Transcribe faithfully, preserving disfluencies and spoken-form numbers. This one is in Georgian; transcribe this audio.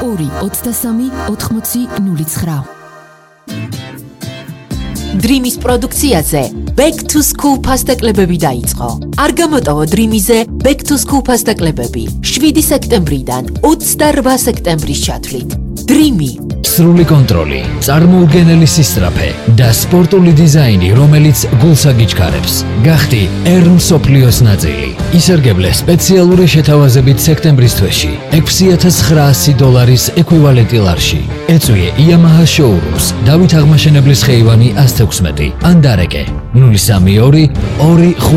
ორი ოცდასამი ოთხმოცი ნული ცხრა. Dreamის პროდუქციაზე Back to School ფასტაკლებები დაიწყო. არ გამოტოვო Dreamიზე Back to School ფასტაკლებები შვიდი სექტემბრიდან ოცდაორმა სექტემბრის ჩათვლით. Dreamy სრული კონტროლი, წარმოუდგენელი სისწრაფე და სპორტული დიზაინი, რომელიც გულს აგიჩქარებს. გახდი ერთ მსოფლიოს ნაწილი. ისერგებლე სპეციალური შეთავაზებით სექტემბრის თვეში ექვსი ათას ცხრაასი დოლარის ეკვივალენტი ლარში. ეწვიე Yamaha showrooms, დავით აღმაშენებლის ხეივანი ათს ათექვსმეტი, ან დარეკე ნული სამი ორი ორი